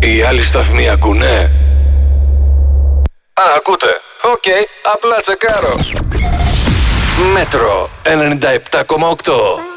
Οι άλλοι σταθμοί ακούνε? Ακούτε. Οκ, απλά τσεκάρω. Μέτρο 97,8.